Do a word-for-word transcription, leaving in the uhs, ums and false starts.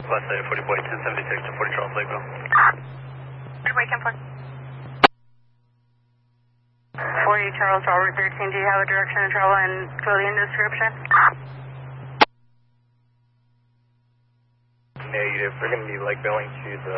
West side forty boy, ten seventy-six to forty Charles Lakeville. forty boy, ten forty. forty Charles, Route thirteen, do you have a direction of travel and clothing description? Negative, we're going to be like going to the